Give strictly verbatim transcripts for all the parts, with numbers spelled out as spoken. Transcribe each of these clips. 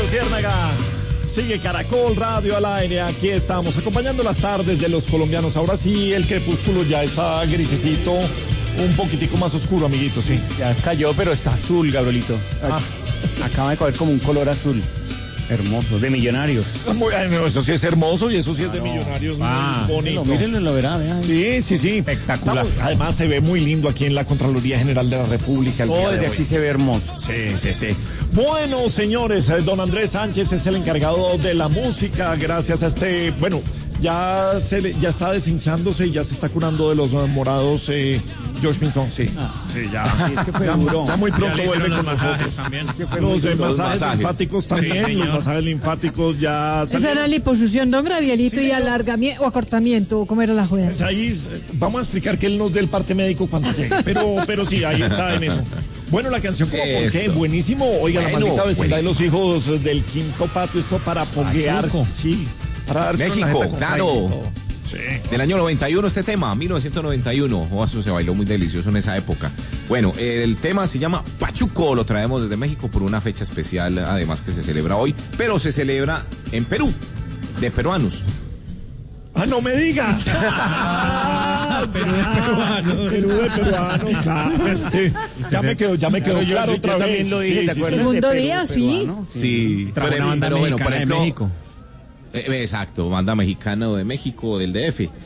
Luciérnaga. Sigue Caracol Radio al aire. Aquí estamos acompañando las tardes de los colombianos. Ahora sí, el crepúsculo ya está grisecito, un poquitico más oscuro, amiguito, sí. Ya cayó, pero está azul, Gabrielito. Ah. Acaba de coger como un color azul. Hermoso, de Millonarios. Muy, ay, no, eso sí es hermoso y eso sí es de Millonarios, ah, muy bonito. Mírenlo, lo verá, vean. Sí, sí, sí. Espectacular. Estamos, además se ve muy lindo aquí en la Contraloría General de la República. El Todo día de desde hoy. aquí se ve hermoso. Sí, sí, sí. Bueno, señores, don Andrés Sánchez es el encargado de la música. Gracias a este, bueno, ya se le, ya está deshinchándose y ya se está curando de los morados. Eh, George Pinzón, sí. Ah, sí, ya. Sí, es que fue ya, duro. Ya muy pronto ya vuelve con masajes nosotros. También. Es que fue los, eh, masajes, masajes linfáticos también, sí, los masajes linfáticos ya. Esa era liposucción, don Gabrielito, sí, y alargamiento o acortamiento, ¿cómo era la juega? Pues ahí vamos a explicar que él nos dé el parte médico cuando llegue, pero, pero sí, ahí está en eso. Bueno, la canción como por qué, buenísimo. Oiga, bueno, la maldita vecindad de los hijos del quinto patio, esto para poguear. Sí, para darse México, claro. Sí. Del año noventa y uno este tema, mil novecientos noventa y uno. Oh, eso se bailó muy delicioso en esa época. Bueno, el tema se llama Pachuco, lo traemos desde México por una fecha especial, además que se celebra hoy, pero se celebra en Perú, de peruanos. ¡Ah, no me diga! Ah, Perú de peruanos. Perú de peruanos, claro. Este, ya me quedó, ya me quedó claro, claro yo, otra yo vez. también lo dije, sí, ¿te sí, acuerdas? Segundo de Perú, día, peruano? sí. Sí, Trajo pero, una banda pero bueno, mexicana por ejemplo, de México. Eh, exacto, banda mexicana de México, del D F.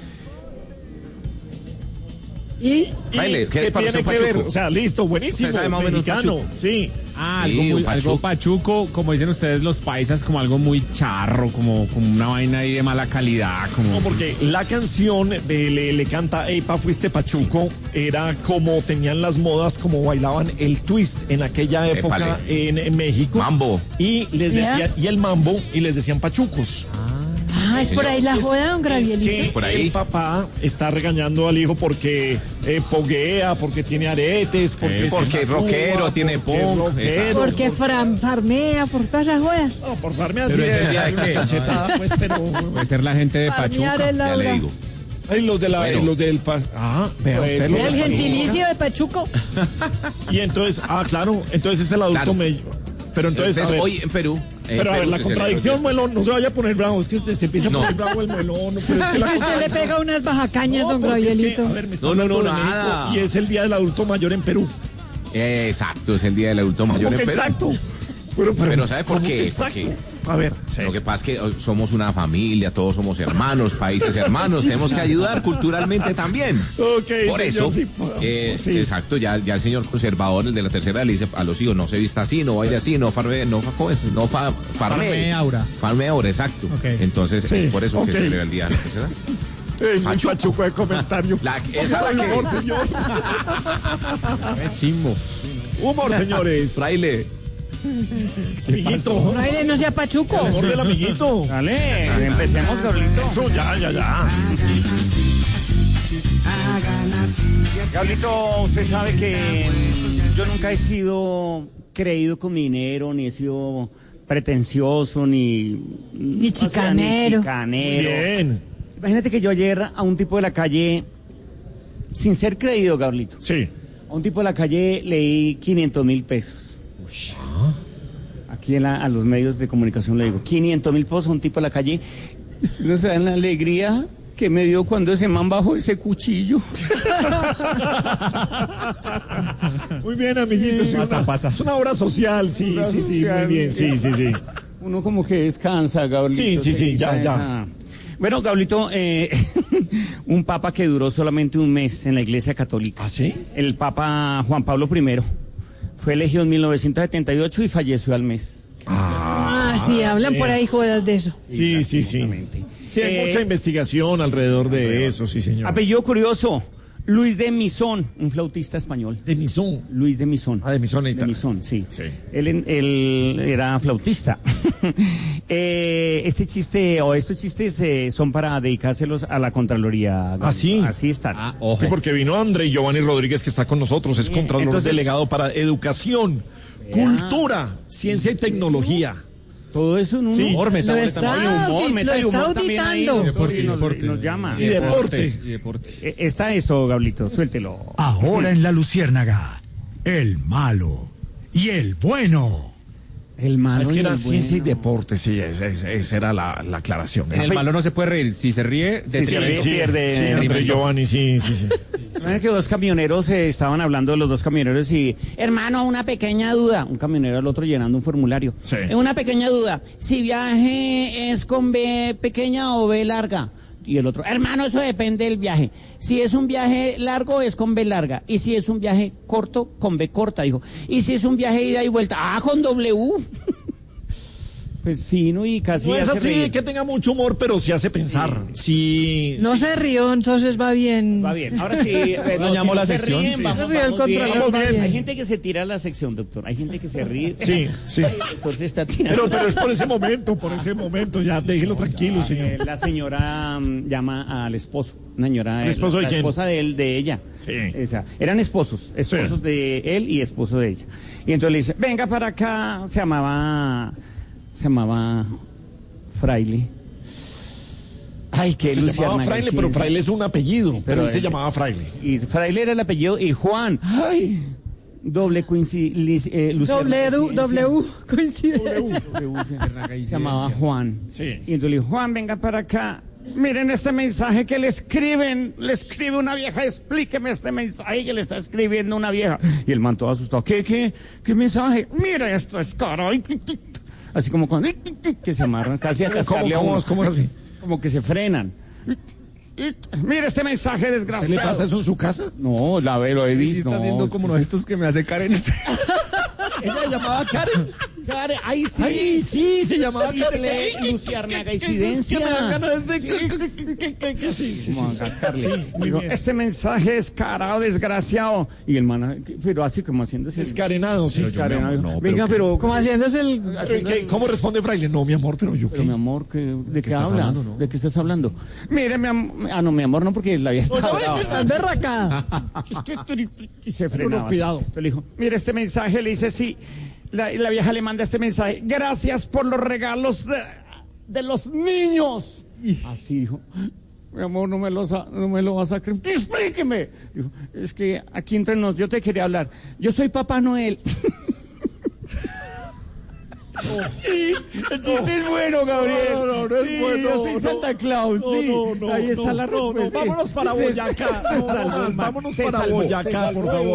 ¿Y? Baile, ¿qué, ¿Qué es tiene que Pachuco? ver? O sea, listo, buenísimo. ¿Usted sabe más o menos mexicano, Pachuco? sí. Ah, Sí, algo, muy, un algo pachuco. pachuco, como dicen ustedes los paisas, como algo muy charro, como, como una vaina ahí de mala calidad. Como... No, porque la canción eh, le, le canta Ey, pa, fuiste Pachuco, sí. Era como tenían las modas, como bailaban el twist en aquella época en, en México. Mambo. Y les decían, ¿Yeah? y el mambo, y les decían pachucos. Ah, Sí, es por señor. ahí la Es- joda, don Gabrielito. Es que Es por ahí. el papá está regañando al hijo porque eh, poguea, porque tiene aretes, porque, Eh, porque se es rockero, tatúa, tiene porque punk, es rockero, exacto. Porque fran, farmea por todas esas jodas. No, por farme así Pero de, ese día de una qué? cachetada, pues, pero... Puede ser la gente de Farmear Pachuca. el Ya le Laura. digo. Ay, los de la, Bueno. los del pas- ah, vea Pues, usted, los Era el del gentilicio de Pachuco. Y entonces, ah, claro, entonces es el adulto Claro. medio. Pero entonces, a Entonces, ver, hoy en Perú. en pero a ver, Perú la se contradicción, celebra el día. Melón, no se vaya a poner bravo, es que se, se empieza a No. poner bravo el Melón. Pero es que la Usted le contradicción- pega unas bajacañas, No, don porque es que, Gabrielito. a ver, me está No, no, hablando no, de México nada. y es el día del adulto mayor en Perú. Eh, Exacto, es el día del adulto mayor ¿Cómo en que Perú. exacto? Pero, pero, Pero ¿sabe por ¿cómo qué? que exacto? Porque- A ver, sí. Lo que pasa es que oh, somos una familia, todos somos hermanos, países hermanos, tenemos que ayudar culturalmente también. Ok, Por señor, eso, sí, eh, sí. exacto, ya, ya el señor conservador, el de la tercera, le dice a los hijos, no se vista así, no baile así, no farme, no, ¿cómo es? No fa, farme. Farme aura. Farme aura, exacto. Ok. Entonces Sí, es por eso ok. que se celebra el día de la tercera. Ey, muy Pachuco. pachuco de comentario. La- esa Por la que- favor, señor. Qué chimbo. Humor, señores. Fraile. Amiguito. No, no sea Pachuco. Humor del amiguito. Dale, empecemos, Gabrielito. Eso, ya, ya, ya. Gabrielito, usted sabe que mm, yo nunca he sido creído con mi dinero, ni he sido pretencioso, ni... Ni o sea, chicanero. ni chicanero. Bien. Imagínate que yo ayer a un tipo de la calle, sin ser creído, Gabrielito, Sí. a un tipo de la calle leí quinientos mil pesos. Aquí en la- a los medios de comunicación le digo, quinientos mil pesos a un tipo de la calle. No saben la alegría que me dio cuando ese man bajó ese cuchillo. Muy bien, amiguito. Es Pasa, una, pasa. es una obra social, sí, Obra sí, sí, social. muy bien, sí, sí, sí. Uno como que descansa, Gabrielito. Sí, sí, se sí, quita ya, ya. esa- Bueno, Gabrielito, eh, un papa que duró solamente un mes en la Iglesia Católica. ¿Ah, sí? El Papa Juan Pablo primero. Fue elegido en mil novecientos setenta y ocho y falleció al mes. Ah, sí, hablan por ahí jodas de eso. Sí, sí, sí. Exactamente. Sí, hay Eh, mucha investigación alrededor de eso, sí, señor. Apellido curioso, Luis de Misón, un flautista español. De Misón. Luis de Misón. Ah, de Misón, ahí De está. Misón, sí. Sí. Él, en- él era flautista. eh, este chiste o estos chistes eh, son para dedicárselos a la Contraloría. ¿Ah, sí? Así están. Ah, ojo. Sí, porque vino André Giovanni Rodríguez, que está con nosotros, es Contralor entonces- Delegado para Educación, Cultura, Ciencia y Tecnología. Todo eso en un Sí. humor, Lo meta- está meta- humor, audi- meta lo y humor está también ahí. auditando. Deporte, Sí, nos- deporte. nos llama. Y deporte. Y deporte. Eh, Está esto, Gablito, suéltelo. Ahora en la Luciérnaga, el malo y el bueno. El malo. Es que y era el ciencia y bueno. deporte, sí, esa, esa- esa era la, la aclaración. En el malo no se puede reír. Si se ríe, de Si se ríe, pierde. Sí, André Tremendo. Giovanni, sí, sí, sí. ¿Saben que dos camioneros eh, estaban hablando de los dos camioneros y, hermano, una pequeña duda, un camionero al otro llenando un formulario. Sí. Eh, Una pequeña duda, si viaje es con B pequeña o B larga. Y el otro, hermano, eso depende del viaje. Si es un viaje largo, es con B larga. Y si es un viaje corto, con B corta, dijo. Y si es un viaje ida y vuelta, ah, con W. Pues fino y casi No es hace así reír. que tenga mucho humor, pero sí hace pensar. Sí. No se rió, entonces va bien. Va bien, ahora sí. eh, no, Dañamos si la no se sección, ríen, sí. vamos, Se ríe el vamos bien. controlador, va bien. Hay gente que se tira a la sección, doctor. Hay gente que se ríe. Sí, sí. Entonces está tirando. Pero, pero es por ese momento, por ese momento. Ya déjelo tranquilo, Eh, señor. la señora mm, llama al esposo. Una señora. ¿El esposo de la quién? esposa de él, de ella. Sí. O sea, eran esposos. Esposos de él y esposo de ella. Y entonces le dice, venga para acá. Se llamaba. Se llamaba. Fraile. Ay, qué Se Luciana. llamaba Fraile, pero Fraile es un apellido. Pero, Pero él se él- llamaba Fraile. Y Fraile era el apellido y Juan. Ay, doble coincidencia. Eh, Luciana, W, coincidencia. W, coincidencia. Se llamaba Juan. Sí. Y entonces le dijo, Juan, venga para acá. Miren este mensaje que le escriben. Le escribe una vieja. Explíqueme este mensaje que le está escribiendo una vieja. Y el man todo asustado. ¿Qué, qué, qué mensaje? Mira, esto es caro. Así como con... Que se amarran casi a ¿Cómo, cascarle a cómo, uno. cómo es así? Como que se frenan. Mira este mensaje ¿Qué le desgraciado. pasa eso en su casa? No, la ve, lo he Sí, visto. está haciendo no, como uno de estos que me hace Karen. Ella se llamaba Karen. Karen, ahí sí. Ay, sí, se llamaba Karen. Triple Luciarnaga incidencia. Que me dan ganas de... Sí, sí, sí. Como a cascarle. Sí, muy Digo, bien. este mensaje es carado, desgraciado. Y el man, pero así como haciéndose. Descarenado, sí. Descarenado. No, pero Venga, ¿qué? pero. Como haciéndose el... Pero, ¿qué? ¿Cómo responde Fraile? No, mi amor, pero yo Pero qué. mi amor, ¿qué- ¿de qué, estás hablas? hablando, no? ¿De qué estás hablando? Mire, mi amor. Ah, no, mi amor, no, porque la había estado brava. Estás berracada. Y se frenaba. no, cuidado. Pero le dijo, mire este mensaje, le dice, sí. La, la vieja le manda este mensaje. Gracias por los regalos de, de los niños. Así dijo. Mi amor, no me, los, ha- no me lo vas a creer. Explíqueme. Dijo, es que aquí entre nos, yo te quería hablar. Yo soy Papá Noel. Sí, el chiste es bueno, Gabriel. No, no, no es Sí, bueno, Yo soy no. Santa Claus, No, sí. no, no, Ahí está no, la no, no, respuesta. vámonos para Se- Boyacá. se No, salvó más, el man. vámonos Se para salvó, Boyacá, se salvó. por favor.